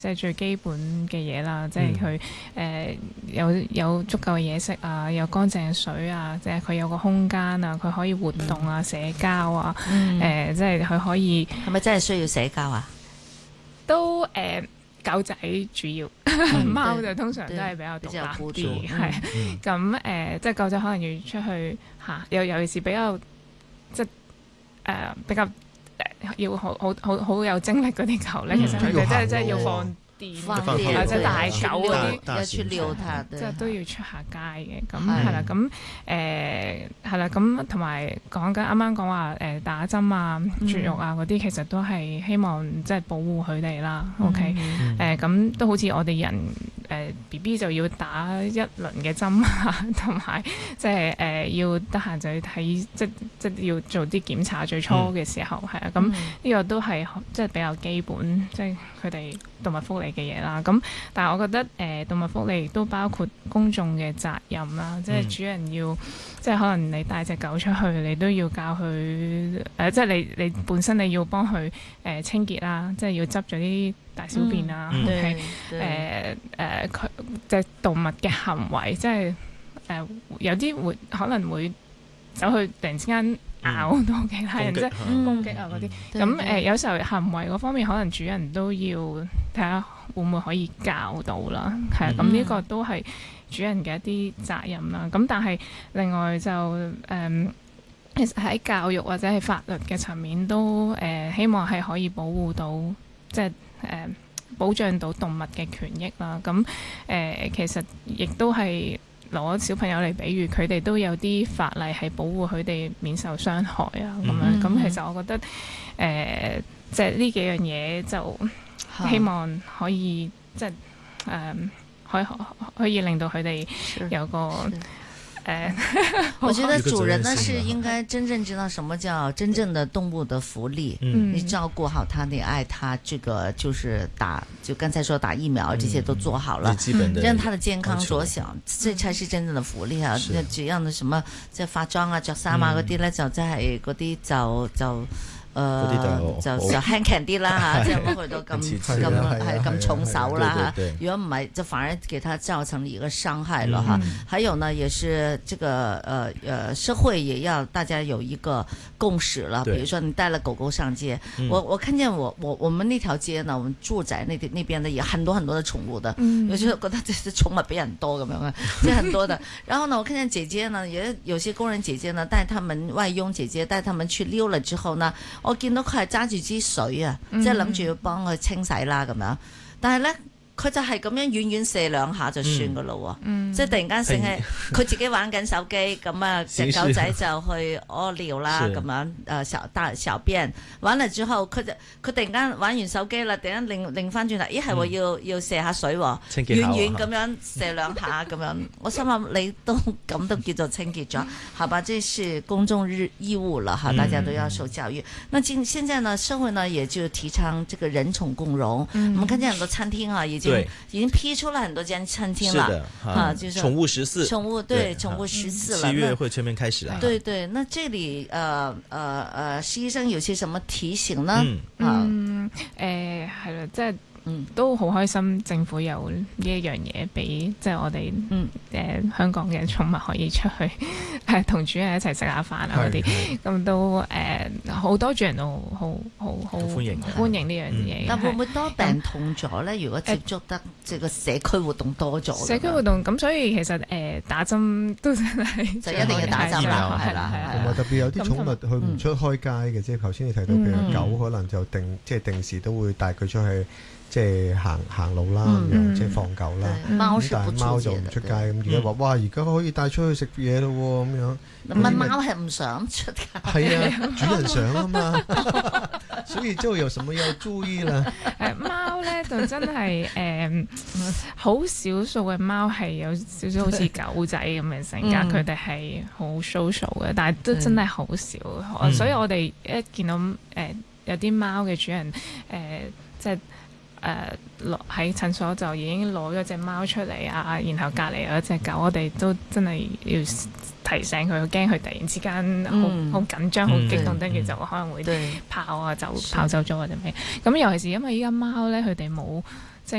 即係最基本嘅嘢啦，即係佢有足夠嘅嘢食啊，有乾淨嘅水啊，即係佢有個空間啊，佢可以活動啊、社交啊，即係佢可以係咪真係需要社交啊？ 都狗仔主要，貓就通常都係比較獨立啲，係咁即係狗仔可能要出去嚇，尤其是比較即係比較。要好有精力嗰啲狗咧，其實佢哋真係要放電，或者大狗嗰啲要去遛它， 即係都要出下街嘅。咁係啦，咁係啦，咁同埋講緊啱啱講話打針啊、絕育啊嗰啲，其實都係希望即係保護佢哋啦。OK，咁都好似我哋人BB 就要打一輪嘅針啊，同埋即係要得閒就去睇，即要做啲檢查。最初嘅時候係啊，咁呢個都係即係比較基本，即係佢哋動物福利嘅嘢啦。咁但係我覺得動物福利亦都包括公眾嘅責任啦，即係主人要即係可能你帶隻狗出去，你都要教佢即係你本身你要幫佢清潔啦，即係要執咗啲大小便啊，佢即係動物嘅行為，即係有啲可能會走去突然之間咬到其他人，即係攻擊啊嗰啲。咁有時候行為嗰方面，可能主人都要睇下會唔會可以教到啦。係啊，咁呢個都係主人嘅一啲責任啦。咁但係另外就其實喺教育或者係法律嘅層面都希望係可以保護到即係保障到動物嘅權益啦。咁其實亦都係攞小朋友嚟比喻，佢哋都有啲法例係保護佢哋免受傷害啊咁樣。咁其實我覺得即係呢幾樣嘢就希望可以即係可以令到佢哋有個我覺得主人呢是應該真正知道什麼叫真正的動物的福利，你照顧好它，你愛它，這個就是就剛才說打疫苗這些都做好了，讓它的健康着想，這才是真正的福利啊！這樣的什麼即係化妝啊、着衫啊嗰啲咧，就真係嗰啲就輕強啲啦嚇，即係唔好去到咁重手啦嚇。如果唔係，就反而給他造成一個傷害了哈。還有呢，也是這個社會也要大家有一個共識了。比如說你帶了狗狗上街，我看見我們那條街呢，我們住宅那邊的也很多很多的寵物的，我就覺得這些寵物比人多咁樣啊，即係很多的。然後呢，我看見姐姐呢，也有些工人姐姐呢，帶他們外傭姐姐帶他們去溜了之後呢，我見到佢係揸住支水啊，即係諗住要幫佢清洗啦咁樣，但係咧佢就係咁樣遠遠射兩下就算噶咯喎，即係突然間醒起佢自己玩緊手機，咁啊隻狗仔就去屙尿啦咁樣，小便玩嚟之後，佢突然間玩完手機啦，突然間擰翻轉頭，咦係喎要射下水喎，遠遠咁樣射兩下咁樣，我心諗你都咁都叫做清潔咗，好吧？這是公眾義務了哈，大家都要受教育。那現在呢，社會呢也就提倡這個人寵共融，我們看見很多餐廳啊，已經批出了很多間餐廳了，啊，就是寵物14，寵物14了，7 月會全面開始啊。 對對，那這裡施醫生有些什麼提醒呢？ 係啦，即係。都好開心，政府有呢一樣嘢俾即係我哋香港嘅寵物可以出去同主人一齊食下飯啊嗰啲，咁都好多主人都好歡迎呢樣嘢。 但會唔會多病痛咗咧？如果接觸得即係個社區活動多咗， 社區活動咁，所以其實打針都真係就一定要打針啦，係啦， 同埋特別有啲寵物佢唔出開街嘅，即係頭先你提到譬如狗可能就定時都會帶佢出去。即係行路啦，咁樣即係放狗啦。 貓但係貓就唔出街咁。而家話哇，而家可以帶出去食嘢咯喎，咁樣。 咁貓係唔想出街。 係啊，主人想啊嘛。所以就有什麼要注意啦？ 貓咧就真係好少數嘅貓係有少少好似狗仔咁嘅性格，佢哋係好 social 嘅，但係都真係好少。所以我哋一見到有啲貓嘅主人即係。 落喺診所就已經攞咗隻貓出嚟啊，然後隔離有一隻狗，我哋都真係要提醒佢，驚佢突然之間好緊張、好激動，跟住就可能會跑啊，跑走咗或者咩。咁尤其是因為依家貓咧，佢哋冇。即係